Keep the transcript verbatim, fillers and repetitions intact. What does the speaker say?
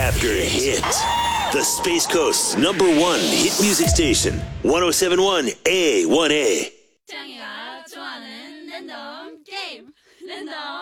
after hit. The Space Coast's number one hit music station, one oh seven point one A one A. 짱이가 좋아하는 랜덤 게임 랜덤